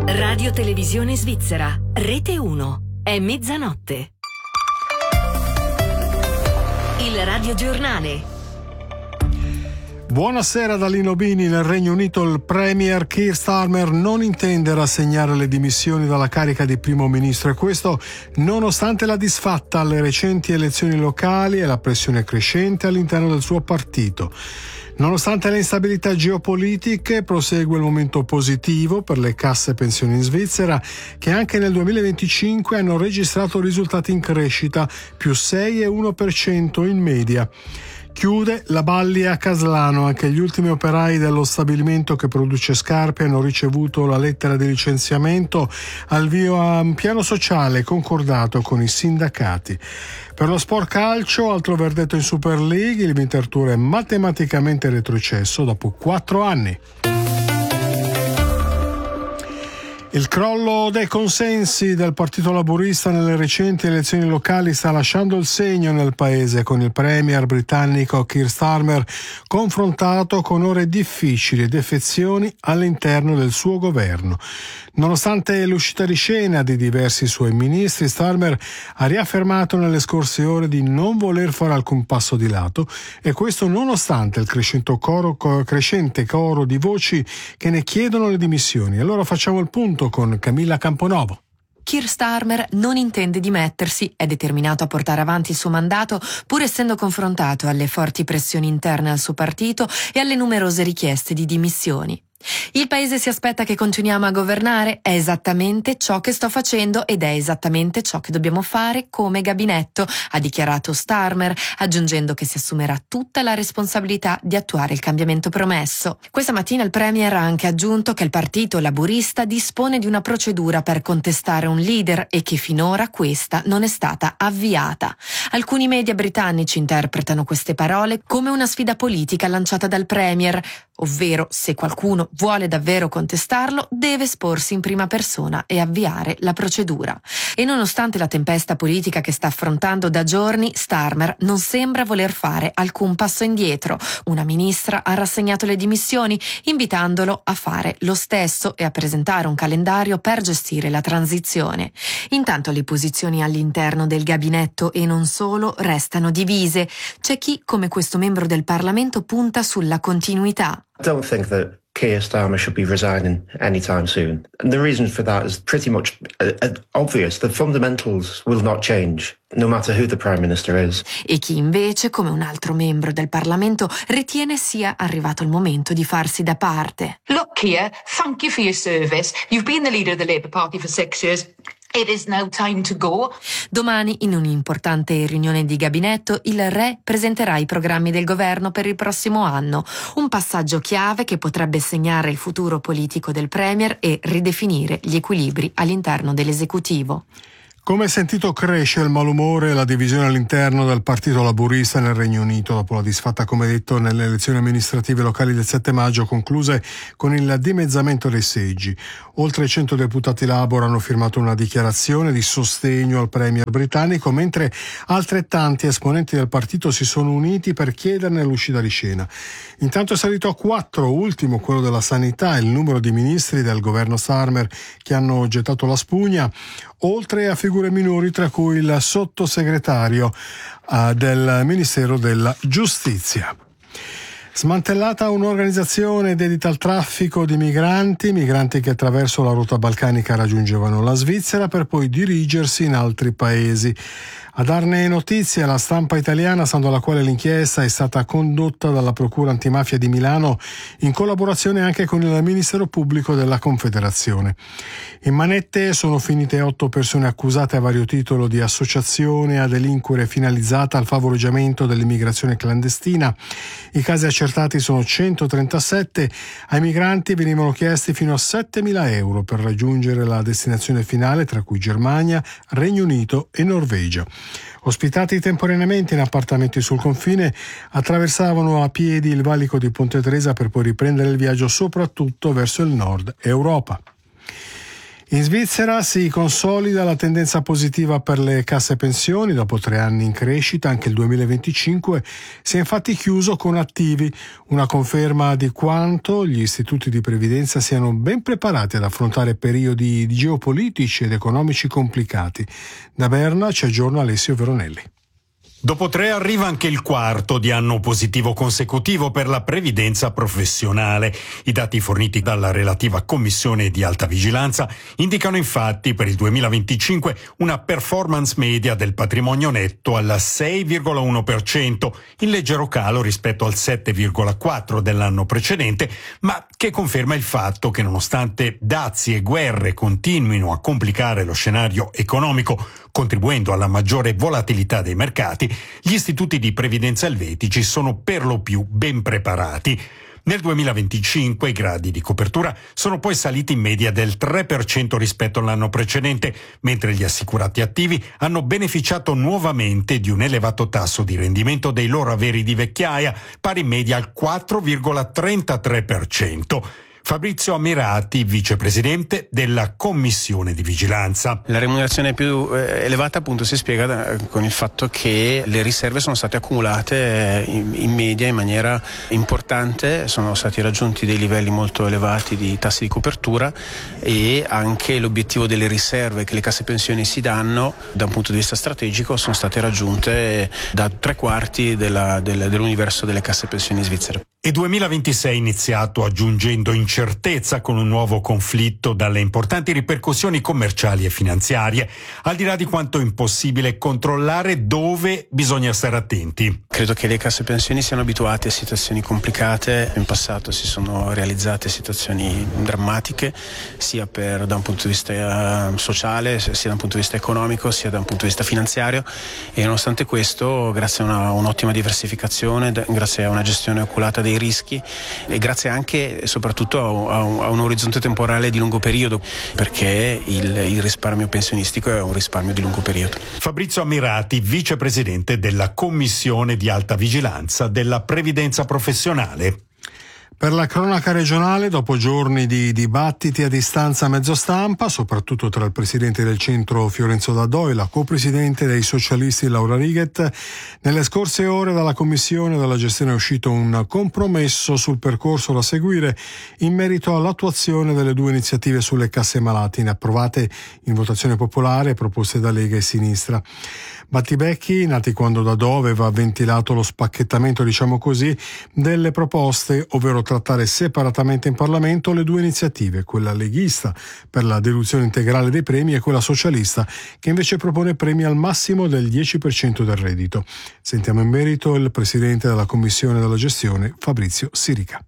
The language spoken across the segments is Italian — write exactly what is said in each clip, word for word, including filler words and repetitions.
Radio Televisione Svizzera, Rete uno. È mezzanotte. Il radiogiornale. Buonasera da Lino Bini. Nel Regno Unito il Premier Keir Starmer non intende rassegnare le dimissioni dalla carica di primo ministro, e questo nonostante la disfatta alle recenti elezioni locali e la pressione crescente all'interno del suo partito. Nonostante le instabilità geopolitiche, prosegue il momento positivo per le casse pensioni in Svizzera, che anche nel duemilaventicinque hanno registrato risultati in crescita, più sei virgola uno per cento in media. Chiude la Balli a Caslano. Anche gli ultimi operai dello stabilimento che produce scarpe hanno ricevuto la lettera di licenziamento, al via a un piano sociale concordato con i sindacati. Per lo sport calcio, altro verdetto in Super League, il Winterthur è matematicamente retrocesso dopo quattro anni. Il crollo dei consensi del Partito Laburista nelle recenti elezioni locali sta lasciando il segno nel paese, con il premier britannico Keir Starmer confrontato con ore difficili e defezioni all'interno del suo governo. Nonostante l'uscita di scena di diversi suoi ministri, Starmer ha riaffermato nelle scorse ore di non voler fare alcun passo di lato, e questo nonostante il crescente coro, crescente coro di voci che ne chiedono le dimissioni. Allora facciamo il punto con Camilla Camponovo. Keir Starmer non intende dimettersi, è determinato a portare avanti il suo mandato, pur essendo confrontato alle forti pressioni interne al suo partito e alle numerose richieste di dimissioni. Il paese si aspetta che continuiamo a governare, è esattamente ciò che sto facendo ed è esattamente ciò che dobbiamo fare come gabinetto, ha dichiarato Starmer, aggiungendo che si assumerà tutta la responsabilità di attuare il cambiamento promesso. Questa mattina il premier ha anche aggiunto che il partito laburista dispone di una procedura per contestare un leader e che finora questa non è stata avviata. Alcuni media britannici interpretano queste parole come una sfida politica lanciata dal premier, ovvero se qualcuno vuole davvero contestarlo deve esporsi in prima persona e avviare la procedura. E nonostante la tempesta politica che sta affrontando da giorni, Starmer non sembra voler fare alcun passo indietro. Una ministra ha rassegnato le dimissioni, invitandolo a fare lo stesso e a presentare un calendario per gestire la transizione. Intanto le posizioni all'interno del gabinetto e non solo restano divise. C'è chi, come questo membro del Parlamento, punta sulla continuità. I don't think that Keir Starmer should be resigning anytime soon. And the reason for that is pretty much uh, uh, obvious. The fundamentals will not change, no matter who the Prime Minister is. E chi invece, come un altro membro del Parlamento, ritiene sia arrivato il momento di farsi da parte. Look, Keir, thank you for your service. You've been the leader of the Labour Party for six years. It is now time to go. Domani, in un'importante riunione di gabinetto, il re presenterà i programmi del governo per il prossimo anno, un passaggio chiave che potrebbe segnare il futuro politico del premier e ridefinire gli equilibri all'interno dell'esecutivo. Come sentito, cresce il malumore e la divisione all'interno del Partito Laburista nel Regno Unito dopo la disfatta, come detto, nelle elezioni amministrative locali del sette maggio, concluse con il dimezzamento dei seggi. Oltre cento deputati Labour hanno firmato una dichiarazione di sostegno al premier britannico, mentre altrettanti esponenti del partito si sono uniti per chiederne l'uscita di scena. Intanto è salito a quattro, ultimo quello della sanità, il numero di ministri del governo Starmer che hanno gettato la spugna, oltre a figure minori, tra cui il sottosegretario uh, del Ministero della Giustizia. Smantellata un'organizzazione dedita al traffico di migranti, migranti che attraverso la rotta balcanica raggiungevano la Svizzera per poi dirigersi in altri paesi. A darne notizia la Stampa italiana, stando alla quale l'inchiesta è stata condotta dalla Procura Antimafia di Milano in collaborazione anche con il Ministero Pubblico della Confederazione. In manette sono finite otto persone accusate a vario titolo di associazione a delinquere finalizzata al favoreggiamento dell'immigrazione clandestina. I casi accertati sono centotrentasette. Ai migranti venivano chiesti fino a settemila euro per raggiungere la destinazione finale, tra cui Germania, Regno Unito e Norvegia. Ospitati temporaneamente in appartamenti sul confine, attraversavano a piedi il valico di Ponte Tresa per poi riprendere il viaggio soprattutto verso il nord Europa. In Svizzera si consolida la tendenza positiva per le casse pensioni. Dopo tre anni in crescita, anche il duemilaventicinque si è infatti chiuso con attivi, una conferma di quanto gli istituti di previdenza siano ben preparati ad affrontare periodi geopolitici ed economici complicati. Da Berna ci aggiorna Alessio Veronelli. Dopo tre arriva anche il quarto di anno positivo consecutivo per la previdenza professionale. I dati forniti dalla relativa commissione di alta vigilanza indicano infatti per il duemilaventicinque una performance media del patrimonio netto al sei virgola uno per cento, in leggero calo rispetto al sette virgola quattro per cento dell'anno precedente, ma che conferma il fatto che nonostante dazi e guerre continuino a complicare lo scenario economico, contribuendo alla maggiore volatilità dei mercati, gli istituti di previdenza elvetici sono per lo più ben preparati. Nel duemilaventicinque i gradi di copertura sono poi saliti in media del tre per cento rispetto all'anno precedente, mentre gli assicurati attivi hanno beneficiato nuovamente di un elevato tasso di rendimento dei loro averi di vecchiaia, pari in media al quattro virgola trentatré per cento. Fabrizio Ammirati, vicepresidente della Commissione di Vigilanza. La remunerazione più eh, elevata appunto si spiega da, con il fatto che le riserve sono state accumulate eh, in, in media in maniera importante, sono stati raggiunti dei livelli molto elevati di tassi di copertura e anche l'obiettivo delle riserve che le casse pensioni si danno da un punto di vista strategico sono state raggiunte da tre quarti della, del, dell'universo delle casse pensioni svizzere. E duemilaventisei è iniziato aggiungendo incertezza con un nuovo conflitto dalle importanti ripercussioni commerciali e finanziarie, al di là di quanto è impossibile controllare, dove bisogna stare attenti. Credo che le casse pensioni siano abituate a situazioni complicate. In passato si sono realizzate situazioni drammatiche, sia per, da un punto di vista sociale, sia da un punto di vista economico, sia da un punto di vista finanziario, e nonostante questo, grazie a una, un'ottima diversificazione, grazie a una gestione oculata dei rischi e grazie anche e soprattutto a un, a un orizzonte temporale di lungo periodo, perché il, il risparmio pensionistico è un risparmio di lungo periodo. Fabrizio Ammirati, vicepresidente della Commissione di alta vigilanza della previdenza professionale. Per la cronaca regionale, dopo giorni di dibattiti a distanza a mezzo stampa, soprattutto tra il presidente del centro Fiorenzo D'Adò e la copresidente dei socialisti Laura Righet, nelle scorse ore dalla Commissione della gestione è uscito un compromesso sul percorso da seguire in merito all'attuazione delle due iniziative sulle casse malatine approvate in votazione popolare e proposte da Lega e Sinistra. Battibecchi, nati quando D'Adò aveva ventilato lo spacchettamento, diciamo così, delle proposte, ovvero trattare separatamente in Parlamento le due iniziative, quella leghista per la deduzione integrale dei premi e quella socialista che invece propone premi al massimo del dieci per cento del reddito. Sentiamo in merito il presidente della Commissione della gestione, Fabrizio Sirica.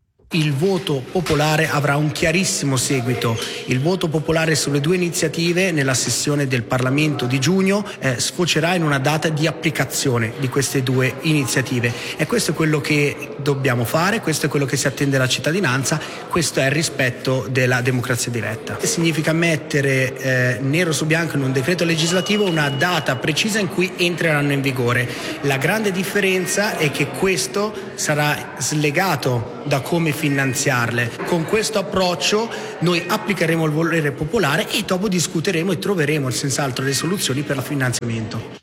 Il voto popolare avrà un chiarissimo seguito. Il voto popolare sulle due iniziative nella sessione del Parlamento di giugno eh, sfocerà in una data di applicazione di queste due iniziative. E questo è quello che dobbiamo fare, questo è quello che si attende dalla cittadinanza, questo è il rispetto della democrazia diretta. Significa mettere eh, nero su bianco in un decreto legislativo una data precisa in cui entreranno in vigore. La grande differenza è che questo sarà slegato da come finanziarle. Con questo approccio noi applicheremo il volere popolare e dopo discuteremo e troveremo senz'altro le soluzioni per il finanziamento.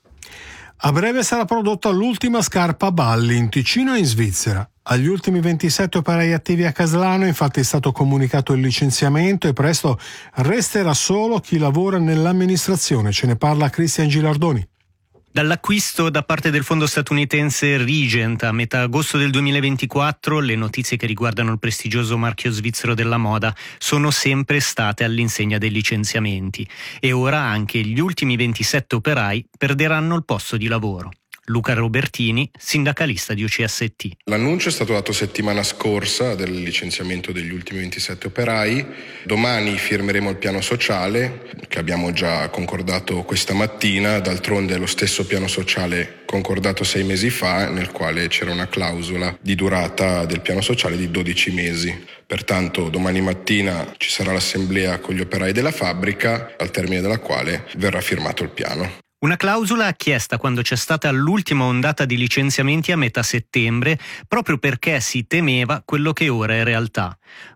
A breve sarà prodotta l'ultima scarpa a balli in Ticino e in Svizzera. Agli ultimi ventisette operai attivi a Caslano infatti è stato comunicato il licenziamento e presto resterà solo chi lavora nell'amministrazione. Ce ne parla Cristian Gilardoni. Dall'acquisto da parte del fondo statunitense Regent a metà agosto del duemilaventiquattro, le notizie che riguardano il prestigioso marchio svizzero della moda sono sempre state all'insegna dei licenziamenti e ora anche gli ultimi ventisette operai perderanno il posto di lavoro. Luca Robertini, sindacalista di U C S T. L'annuncio è stato dato settimana scorsa del licenziamento degli ultimi ventisette operai. Domani firmeremo il piano sociale che abbiamo già concordato questa mattina. D'altronde è lo stesso piano sociale concordato sei mesi fa, nel quale c'era una clausola di durata del piano sociale di dodici mesi. Pertanto domani mattina ci sarà l'assemblea con gli operai della fabbrica, al termine della quale verrà firmato il piano. Una clausola chiesta quando c'è stata l'ultima ondata di licenziamenti a metà settembre, proprio perché si temeva quello che ora è realtà.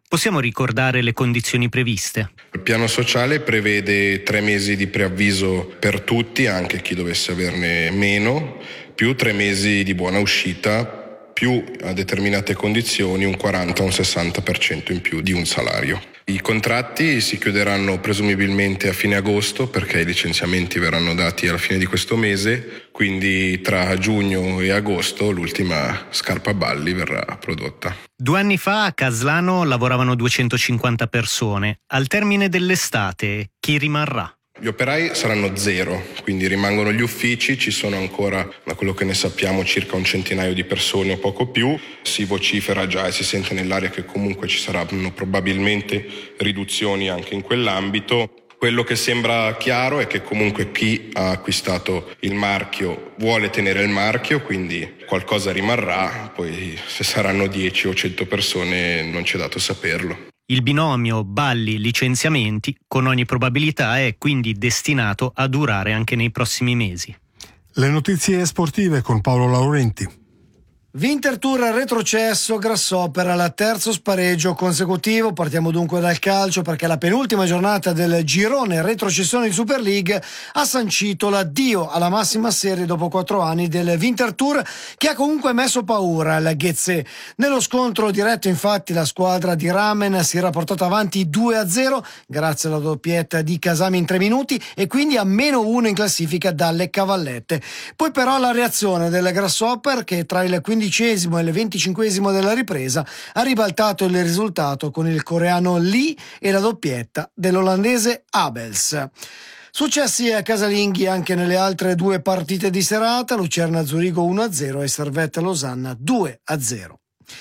Possiamo ricordare le condizioni previste? Il piano sociale prevede tre mesi di preavviso per tutti, anche chi dovesse averne meno, più tre mesi di buona uscita, più a determinate condizioni un quaranta o un sessanta per cento in più di un salario. I contratti si chiuderanno presumibilmente a fine agosto, perché i licenziamenti verranno dati alla fine di questo mese, quindi tra giugno e agosto l'ultima scarpa a balli verrà prodotta. Due anni fa a Caslano lavoravano duecentocinquanta persone. Al termine dell'estate chi rimarrà? Gli operai saranno zero, quindi rimangono gli uffici, ci sono ancora, da quello che ne sappiamo, circa un centinaio di persone o poco più. Si vocifera già e si sente nell'aria che comunque ci saranno probabilmente riduzioni anche in quell'ambito. Quello che sembra chiaro è che comunque chi ha acquistato il marchio vuole tenere il marchio, quindi qualcosa rimarrà, poi se saranno dieci o cento persone non c'è dato saperlo. Il binomio balli-licenziamenti con ogni probabilità è quindi destinato a durare anche nei prossimi mesi. Le notizie sportive con Paolo Laurenti. Winterthur retrocesso, Grasshopper al terzo spareggio consecutivo. Partiamo dunque dal calcio, perché la penultima giornata del girone retrocessione in Super League ha sancito l'addio alla massima serie dopo quattro anni del Winterthur, che ha comunque messo paura al Ghezze. Nello scontro diretto infatti la squadra di Ramen si era portata avanti due a zero grazie alla doppietta di Kasami in tre minuti e quindi a meno uno in classifica dalle cavallette. Poi però la reazione del Grasshopper, che tra il quindicesimo e il venticinquesimo della ripresa ha ribaltato il risultato con il coreano Lee e la doppietta dell'olandese Abels. Successi a casalinghi anche nelle altre due partite di serata, Lucerna Zurigo uno a zero e Servette Losanna due a zero.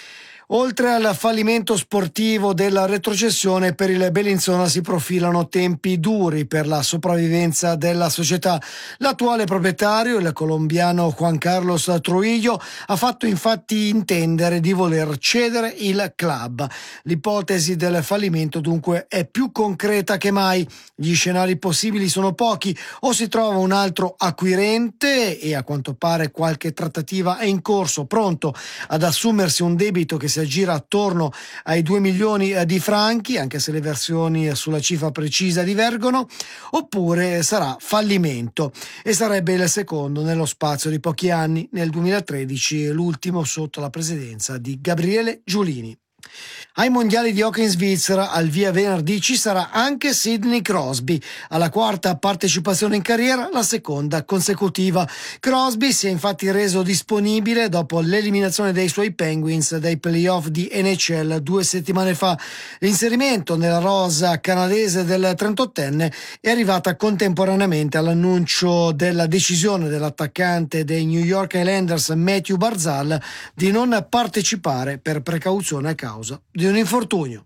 Oltre al fallimento sportivo della retrocessione, per il Bellinzona si profilano tempi duri per la sopravvivenza della società. L'attuale proprietario, il colombiano Juan Carlos Trujillo, ha fatto infatti intendere di voler cedere il club. L'ipotesi del fallimento dunque è più concreta che mai. Gli scenari possibili sono pochi: o si trova un altro acquirente, e a quanto pare qualche trattativa è in corso, pronto ad assumersi un debito che si aggira attorno ai due milioni di franchi, anche se le versioni sulla cifra precisa divergono, oppure sarà fallimento, e sarebbe il secondo nello spazio di pochi anni, nel duemilatredici l'ultimo sotto la presidenza di Gabriele Giulini. Ai mondiali di hockey in Svizzera, al via venerdì, ci sarà anche Sidney Crosby, alla quarta partecipazione in carriera, la seconda consecutiva. Crosby si è infatti reso disponibile dopo l'eliminazione dei suoi Penguins dai playoff di N H L due settimane fa. L'inserimento nella rosa canadese del trentottenne è arrivata contemporaneamente all'annuncio della decisione dell'attaccante dei New York Islanders Matthew Barzal di non partecipare per precauzione a causa di un infortunio.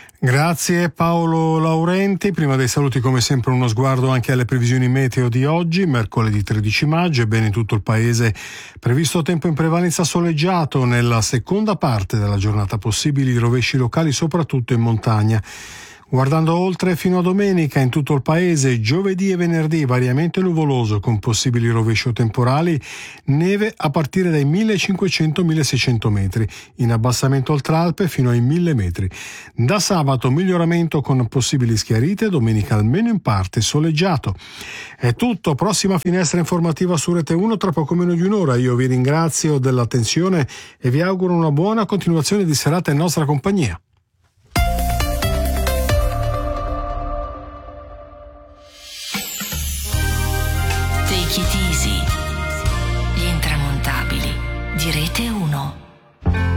Grazie Paolo Laurenti. Prima dei saluti, come sempre, uno sguardo anche alle previsioni meteo di oggi, mercoledì tredici maggio. Ebbene, in tutto il paese previsto tempo in prevalenza soleggiato. Nella seconda parte della giornata possibili rovesci locali soprattutto in montagna. Guardando oltre fino a domenica, in tutto il paese giovedì e venerdì variamente nuvoloso con possibili rovesci temporali, neve a partire dai millecinquecento milleseicento metri, in abbassamento oltre Alpe fino ai mille metri. Da sabato miglioramento con possibili schiarite, domenica almeno in parte soleggiato. È tutto, prossima finestra informativa su Rete uno tra poco meno di un'ora. Io vi ringrazio dell'attenzione e vi auguro una buona continuazione di serata in nostra compagnia. Take it easy. Gli intramontabili di Rete uno.